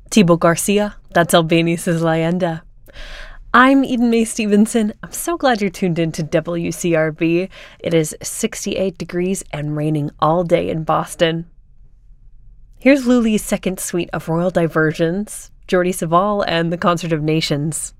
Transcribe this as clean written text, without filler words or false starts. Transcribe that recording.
Thibaut Garcia, that's Albani's Leyenda. I'm Eden Mae Stevenson. I'm so glad you're tuned in to WCRB. It is 68 degrees and raining all day in Boston. Here's Luli's second suite of Royal Diversions, Jordi Savall and the Concert of Nations.